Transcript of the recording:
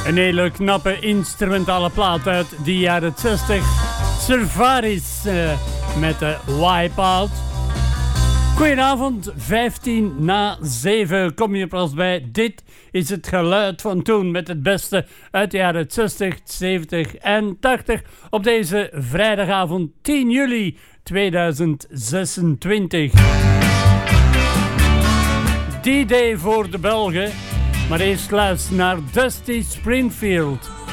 Een hele knappe instrumentale plaat uit de jaren 60. Surfaris met de Wipeout. Goedenavond, 6:15 kom je pas bij. Dit is het geluid van toen met het beste uit de jaren 60, 70 en 80. Op deze vrijdagavond 10 juli 2026. D-Day voor de Belgen. Maar eerst luister naar Dusty Springfield.